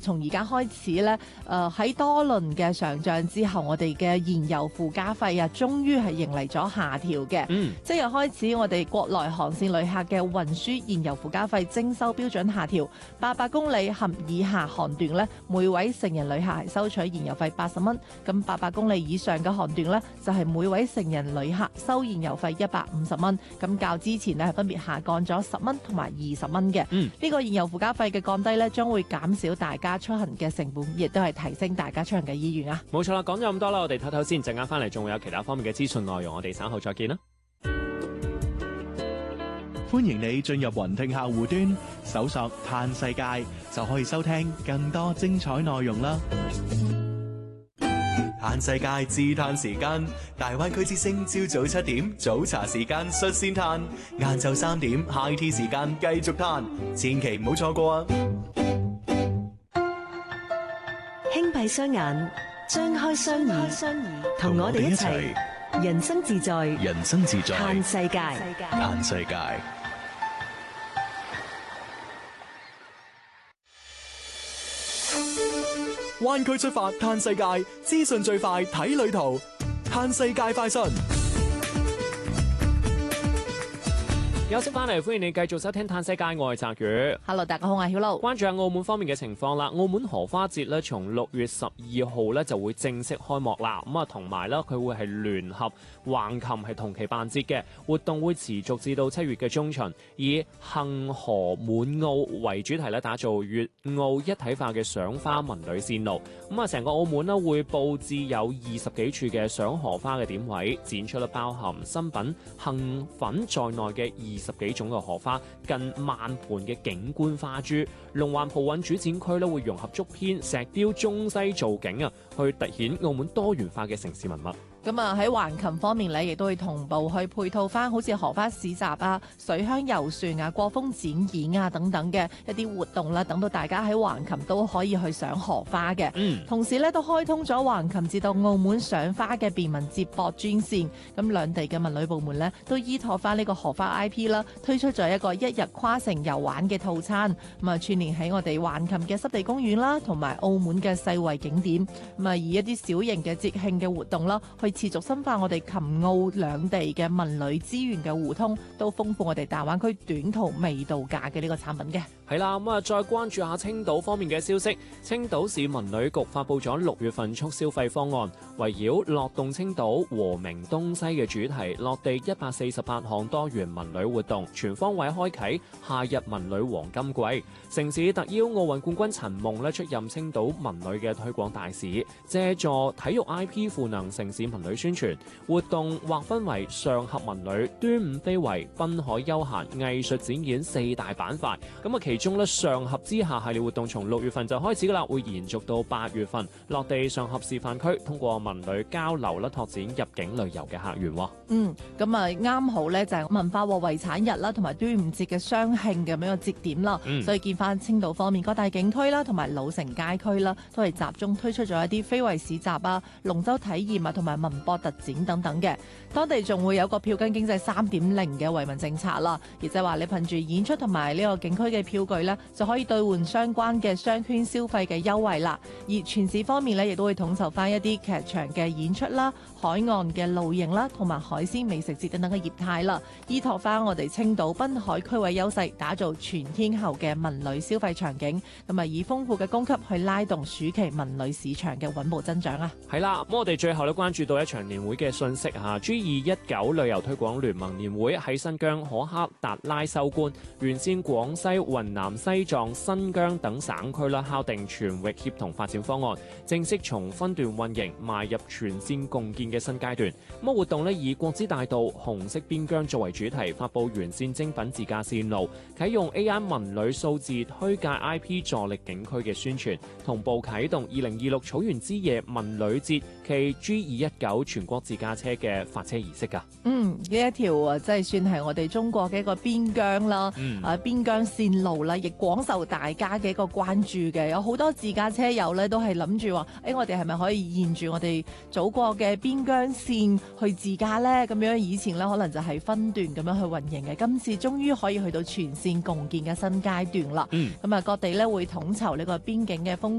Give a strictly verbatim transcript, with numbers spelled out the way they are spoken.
從而家開始咧，誒、呃、喺多輪嘅上漲之後，我哋嘅燃油附加費啊，終於係迎嚟咗下調嘅。 嗯， 即日開始，我哋國內航線旅客嘅運輸燃油附加費徵收標準下調，八百公里及以下航段咧，每位成人旅客係收取燃油費八十蚊，咁八百公里以上嘅航段咧，就係、是、每位成人旅客收燃油費一百五十蚊，咁較之前咧係分別下降咗十蚊同埋二十蚊嘅。 嗯， 呢個燃油附加費嘅降低咧，將會減少大家出行嘅成本，亦都係提升大家出行嘅意願啊！ 冇錯啦，講咗咁多啦，我哋唞唞先，陣間翻嚟仲會有其他方面嘅資訊內容，我哋稍後再見啦。 歡迎你進入雲聽客戶端，搜索嘆世界就可以收聽更多精彩內容啦。嘆世界自嘆時間，大灣區之聲朝早七點早茶時間率先嘆，晏晝三點 high tea 時間繼續嘆，千祈唔好錯過啊！ 輕閉雙眼，張開雙耳，同我哋一齊人生自在， 人生自在嘆世界， 嘆世界。灣區出發嘆世界，資訊最快睇旅途，嘆世界快訊。 休息翻嚟，歡迎你繼續收聽《嘆世界》，我係澤宇。 Hello， 大家好，我係曉露。 關注下澳門方面嘅情況啦。澳門荷花節咧，從六月十二號咧就會正式開幕啦。咁啊，同埋咧佢會係聯合橫琴係同期辦節嘅活動，會持續至到七月嘅中旬，以幸河滿澳為主題咧，打造粵澳一體化嘅賞花文旅線路。咁啊，成個澳門咧會佈置有二十幾處嘅賞荷花嘅點位，展出咧包含新品杏粉在內嘅二十幾種嘅荷花，近萬盆嘅景觀花珠。龍環葡韻主展區咧會融合竹編、石雕、中西造景啊，去凸顯澳門多元化嘅城市文物。 咁啊喺橫琴方面咧，亦都會同步去配套翻好似荷花市集啊、水鄉遊船啊、國風展演啊等等嘅一啲活動啦，等到大家喺橫琴都可以去賞荷花嘅。 嗯， 同時咧都開通咗橫琴至到澳門賞花嘅便民接駁專線。咁兩地嘅文旅部門咧都依託翻呢個荷花 I P 啦，推出咗一個一日跨城遊玩嘅套餐。咁啊串聯喺我哋橫琴嘅濕地公園啦，同埋澳門嘅世遺景點。咁啊以一啲小型嘅節慶嘅活動啦，去持續深化我哋琴澳兩地嘅文旅資源嘅互通，都豐富我哋大灣區短途微度假嘅呢個產品嘅。 係啦，咁啊再關注下青島方面嘅消息。青島市文旅局發布咗六月份促消費方案，圍繞樂動青島和鳴東西嘅主題，落地一百四十八項多元文旅活動，全方位開啟夏日文旅黃金季。城市特邀奧運冠軍陳夢咧出任青島文旅嘅推廣大使，借助體育 I P 賦能城市文旅宣傳。活動劃分為上合文旅、端午非遺、濱海休閒、藝術展演四大板塊。咁啊，其中咧上合之夏系列活動從六月份就開始噶啦，會延續到八月份，落地上合示範區，通過文旅交流啦，拓展入境旅遊嘅客源。 嗯，咁啊啱好咧就係文化和遺產日啦，同埋端午節嘅雙慶嘅咁樣個節點啦。 嗯， 所以見翻青島方面各大景區啦，同埋老城街區啦，都係集中推出咗一啲非遺市集啊、龍舟體驗啊，同埋文博特展等等嘅。當地仲會有個票根經濟三點零嘅惠民政策啦，亦就係話你憑住演出同埋呢個景區嘅票據咧，就可以兌換相關嘅商圈消費嘅優惠啦。而全市方面咧，亦都會統籌翻一啲劇場嘅演出啦、海岸嘅露營啦，同埋海鮮美食節等等嘅業態啦，依託翻我哋青島濱海區位優勢，打造全天候嘅文旅消費場景，咁啊以豐富嘅供給去拉動暑期文旅市場嘅穩步增長啊！ 係啦，咁我哋最後咧關注到一場年會嘅信息嚇 ，G 二一九旅遊推廣聯盟年會喺新疆可克達拉收官，沿線廣西、雲南、西藏、新疆等省區啦，敲定全域協同發展方案，正式從分段運營邁入全線共建嘅新階段。咁活動咧以國之大道、紅色邊疆作為主題，發布完善精品自駕線路，啟用 A I 文旅數字推介 I P 助力景區嘅宣傳，同步啟動二零二六草原之夜文旅節暨 G 二一九全國自駕車嘅發車儀式㗎。 嗯，呢一條啊，即係算係我哋中國嘅一個邊疆啦， 嗯、 啊邊疆線路啦，亦廣受大家嘅一個關注嘅。有好多自駕車友咧，都係諗住話，誒、欸，我哋係咪可以沿住我哋祖國嘅邊疆線去自駕咧？咁樣以前咧可能就係分段咁樣去運營嘅，今次終於可以去到全線共建嘅新階段啦。咁啊、嗯，各地咧會統籌呢個邊境嘅風